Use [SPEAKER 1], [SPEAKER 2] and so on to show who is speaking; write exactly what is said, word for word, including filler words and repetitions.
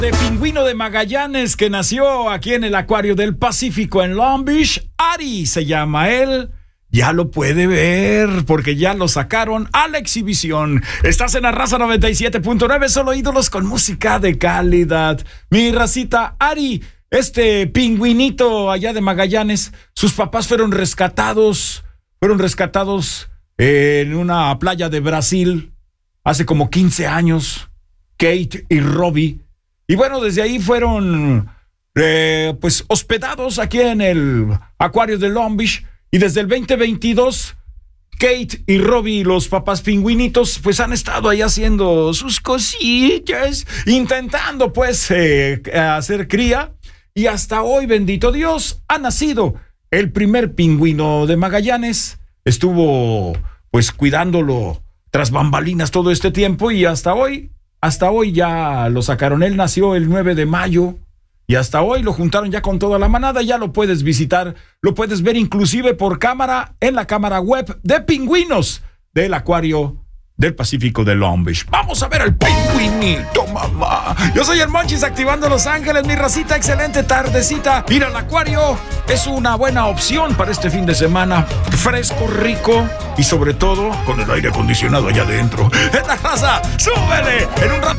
[SPEAKER 1] De pingüino de Magallanes que nació aquí en el Acuario del Pacífico en Long Beach. Ari se llama él. Ya lo puede ver porque ya lo sacaron a la exhibición. Estás en Arrasa noventa y siete punto nueve, solo ídolos con música de calidad. Mi racita, Ari, este pingüinito allá de Magallanes, sus papás fueron rescatados, fueron rescatados en una playa de Brasil hace como quince años, Kate y Robbie. Y bueno, desde ahí fueron eh, pues hospedados aquí en el Acuario de Long Beach. Y desde el veinte veintidós, Kate y Robbie, los papás pingüinitos, pues han estado ahí haciendo sus cosillas, intentando pues eh, hacer cría. Y hasta hoy, bendito Dios, ha nacido el primer pingüino de Magallanes. Estuvo pues cuidándolo tras bambalinas todo este tiempo y hasta hoy, hasta hoy ya lo sacaron. Él nació el nueve de mayo. Y hasta hoy lo juntaron ya con toda la manada. Ya lo puedes visitar, lo puedes ver inclusive por cámara en la cámara web de pingüinos del Acuario del Pacífico de Long Beach. Vamos a ver al pingüinito, mamá. Yo soy el Monchis, activando Los Ángeles, mi racita. Excelente tardecita. Ir al acuario es una buena opción para este fin de semana. Fresco, rico y sobre todo con el aire acondicionado allá adentro. ¡En la raza! ¡Súbele! En un rato